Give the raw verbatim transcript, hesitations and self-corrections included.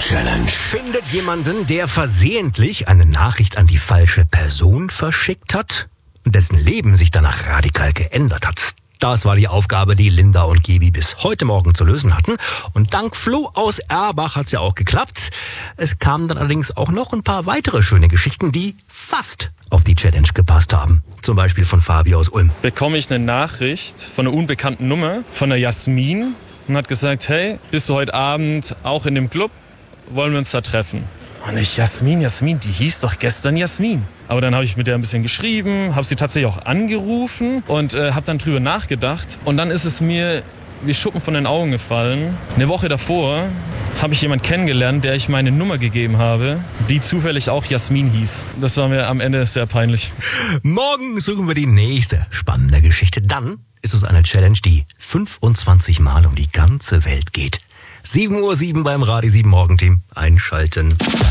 Challenge. Findet jemanden, der versehentlich eine Nachricht an die falsche Person verschickt hat und dessen Leben sich danach radikal geändert hat. Das war die Aufgabe, die Linda und Gibi bis heute Morgen zu lösen hatten. Und dank Flo aus Erbach hat's ja auch geklappt. Es kamen dann allerdings auch noch ein paar weitere schöne Geschichten, die fast auf die Challenge gepasst haben. Zum Beispiel von Fabi aus Ulm. Bekomme ich eine Nachricht von einer unbekannten Nummer, von der Jasmin, und hat gesagt, hey, bist du heute Abend auch in dem Club? Wollen wir uns da treffen? Und ich, Jasmin, Jasmin, die hieß doch gestern Jasmin. Aber dann habe ich mit der ein bisschen geschrieben, habe sie tatsächlich auch angerufen und äh, habe dann drüber nachgedacht. Und dann ist es mir wie Schuppen von den Augen gefallen. Eine Woche davor habe ich jemanden kennengelernt, der ich meine Nummer gegeben habe, die zufällig auch Jasmin hieß. Das war mir am Ende sehr peinlich. Morgen suchen wir die nächste spannende Geschichte. Dann ist es eine Challenge, die fünfundzwanzig Mal um die ganze Welt geht. sieben Uhr sieben beim Radio sieben Morgenteam. Einschalten.